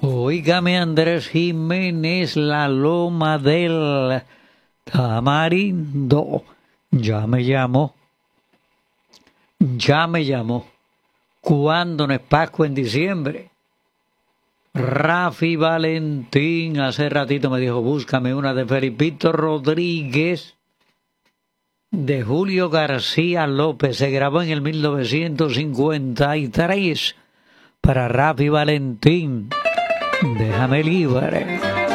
Óigame, Andrés Jiménez, la loma del Tamarindo. Ya me llamó. ¿Cuándo no es Pascua en diciembre? Rafi Valentín hace ratito me dijo, búscame una de Felipito Rodríguez, de Julio García López. Se grabó en el 1953 para Rafi Valentín. Déjame libre.